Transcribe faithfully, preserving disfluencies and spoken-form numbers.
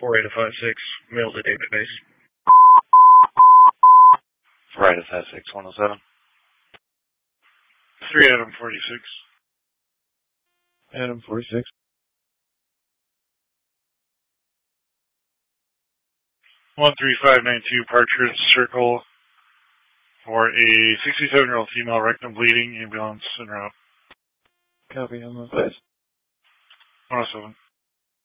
four eight five six, mail to David Base. Right at that six one oh seven. three Adam forty-six. Adam forty-six. one three five nine two Partridge Circle for a sixty-seven-year-old female, rectum bleeding, ambulance en route. Copy, I'm on place. one oh seven.